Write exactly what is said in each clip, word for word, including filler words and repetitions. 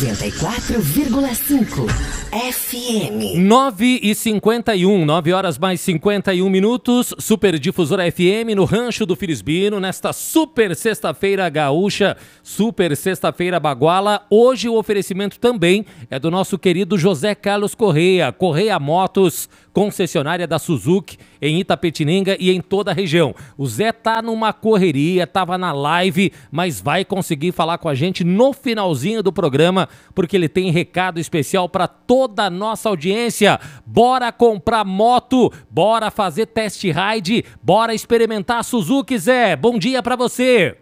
noventa e quatro vírgula cinco F M. nove e cinquenta e um, nove horas mais cinquenta e um minutos, Super Difusora F M no Rancho do Filisbino, nesta super sexta-feira gaúcha, super sexta-feira baguala. Hoje o oferecimento também é do nosso querido José Carlos Correia, Correia Motos, concessionária da Suzuki em Itapetininga e em toda a região. O Zé tá numa correria, tava na live, mas vai conseguir falar com a gente no finalzinho do programa, porque ele tem recado especial para toda a nossa audiência. Bora comprar moto, bora fazer test ride, bora experimentar a Suzuki, Zé. Bom dia para você.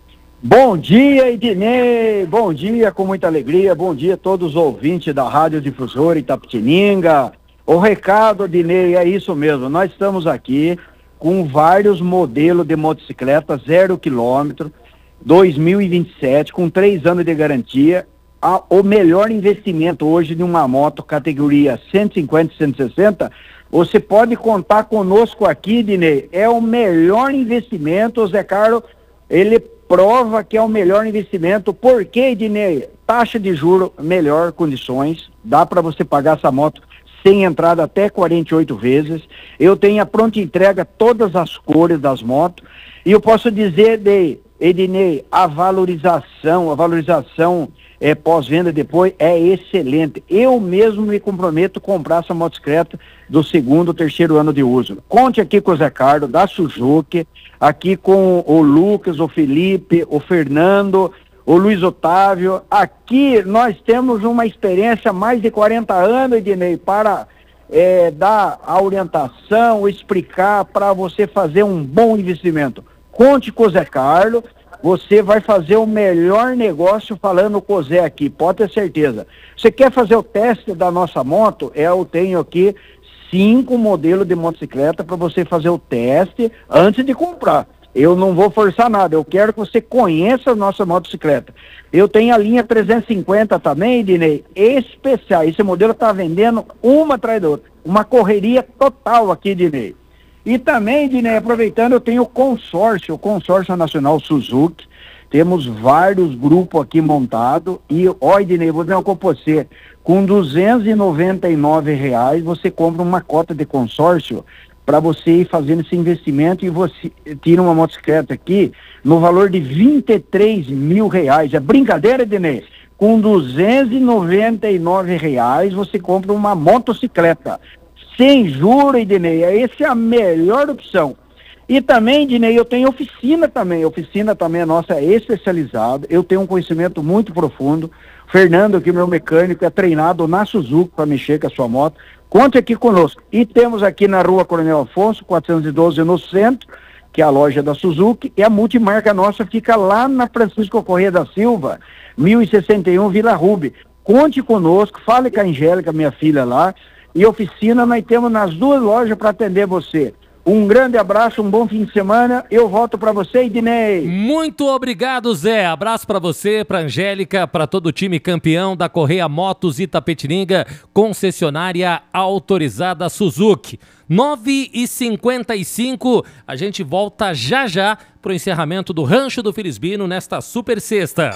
Bom dia, Ednei. Bom dia, com muita alegria. Bom dia a todos os ouvintes da Rádio Difusora Itapetininga. O recado, Ednei, é isso mesmo. Nós estamos aqui com vários modelos de motocicleta zero quilômetro, dois mil e vinte e sete, com três anos de garantia. A, o melhor investimento hoje de uma moto categoria cento e cinquenta e cento e sessenta, você pode contar conosco aqui, Ednei. É o melhor investimento. O Zé Carlos, ele prova que é o melhor investimento. Por quê, Ednei? Taxa de juros, melhor condições. Dá para você pagar essa moto sem entrada até quarenta e oito vezes. Eu tenho a pronta entrega, todas as cores das motos. E eu posso dizer, de, Ednei, a valorização, a valorização é, pós-venda depois é excelente. Eu mesmo me comprometo a comprar essa motocicleta do segundo, terceiro ano de uso. Conte aqui com o Zé Carlos, da Suzuki, aqui com o Lucas, o Felipe, o Fernando, o Luiz Otávio. Aqui nós temos uma experiência há mais de quarenta anos, Ednei, para é, dar a orientação, explicar para você fazer um bom investimento. Conte com o Zé Carlos, você vai fazer o melhor negócio falando com o Zé aqui, pode ter certeza. Você quer fazer o teste da nossa moto? Eu tenho aqui cinco modelos de motocicleta para você fazer o teste antes de comprar. Eu não vou forçar nada, eu quero que você conheça a nossa motocicleta. Eu tenho a linha trezentos e cinquenta também, Ednei, especial. Esse modelo está vendendo uma atrás da outra. Uma correria total aqui, Ednei. E também, Ednei, aproveitando, eu tenho o consórcio, o consórcio nacional Suzuki. Temos vários grupos aqui montados. E, ó, Ednei, vou dizer uma coisa pra você. Com duzentos e noventa e nove reais, você compra uma cota de consórcio para você ir fazendo esse investimento e você tira uma motocicleta aqui no valor de vinte e três mil reais. É brincadeira, Ednei? Com duzentos e noventa e nove reais, você compra uma motocicleta. Sem juros, Ednei, essa é a melhor opção. E também, Ednei, eu tenho oficina também, oficina também nossa é especializada, eu tenho um conhecimento muito profundo. Fernando, que meu mecânico, é treinado na Suzuki para mexer com a sua moto. Conte aqui conosco. E temos aqui na rua Coronel Afonso, quatrocentos e doze, no centro, que é a loja da Suzuki, e a multimarca nossa fica lá na Francisco Corrêa da Silva, mil e sessenta e um, Vila Rubi. Conte conosco, fale com a Angélica, minha filha lá. E oficina nós temos nas duas lojas para atender você. Um grande abraço, um bom fim de semana. Eu volto para você, Ednei. Muito obrigado, Zé. Abraço para você, para Angélica, para todo o time campeão da Correia Motos Itapetininga, concessionária autorizada Suzuki. nove e cinquenta e cinco, a gente volta já já para o encerramento do Rancho do Filisbino nesta super sexta.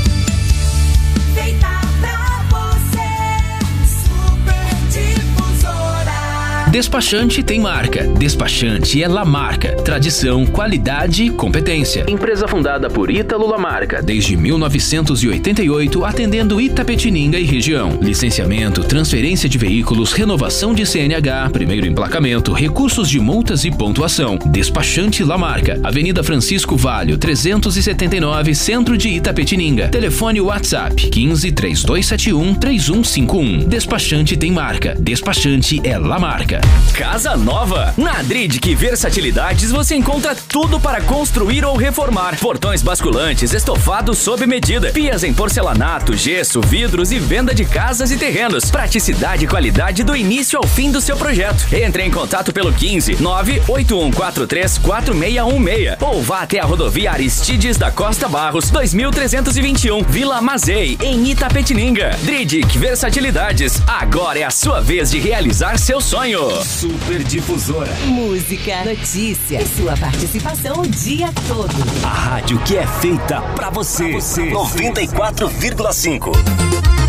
Despachante tem marca. Despachante é Lamarca. Tradição, qualidade e competência. Empresa fundada por Ítalo Lamarca desde mil novecentos e oitenta e oito, atendendo Itapetininga e região. Licenciamento, transferência de veículos, renovação de C N H, primeiro emplacamento, recursos de multas e pontuação. Despachante Lamarca. Avenida Francisco Valho, trezentos e setenta e nove, Centro de Itapetininga. Telefone WhatsApp quinze, três dois sete um, três um cinco um. Despachante tem marca. Despachante é Lamarca. Casa nova. Na Adridic Versatilidades você encontra tudo para construir ou reformar. Portões basculantes, estofados sob medida, pias em porcelanato, gesso, vidros e venda de casas e terrenos. Praticidade e qualidade do início ao fim do seu projeto. Entre em contato pelo quinze, nove oito um quatro três, quatro seis um seis ou vá até a rodovia Aristides da Costa Barros, dois mil trezentos e vinte e um, Vila Mazei, em Itapetininga. Adridic Versatilidades. Agora é a sua vez de realizar seus sonhos. Super Difusora. Música, notícia e sua participação o dia todo. A rádio que é feita pra você. noventa e quatro vírgula cinco.